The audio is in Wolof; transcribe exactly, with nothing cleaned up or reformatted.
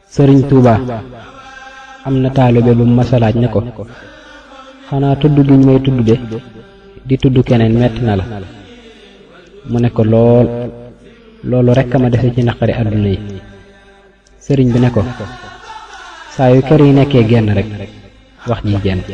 sëriñ Tuuba am na taalibe bu masalaaj ne ko xanaa tudd giñ may tudd de di tudd keneen metti na la mu ne ko lool loolu rekk a ma dese ci naqari àdduna yi sëriñ bi ne ko saa yu kër yi nekkee genn rek wax ji jenn